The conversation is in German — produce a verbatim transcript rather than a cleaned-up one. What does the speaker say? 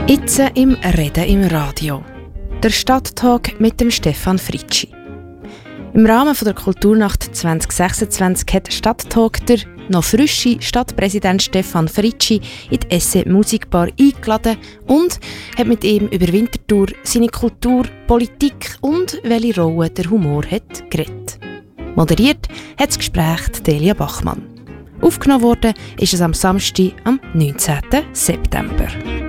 Jetzt im Reden im Radio. Der Stadttalk mit dem Stefan Fritschi. Im Rahmen der Kulturnacht zwanzig sechsundzwanzig hat Stadttalk der noch frische Stadtpräsident Stefan Fritschi in die Esse Musikbar eingeladen und hat mit ihm über Winterthur, seine Kultur, Politik und welche Rolle der Humor hat geredet. Moderiert hat das Gespräch Delia Bachmann. Aufgenommen wurde ist es am Samstag, am neunzehnten September.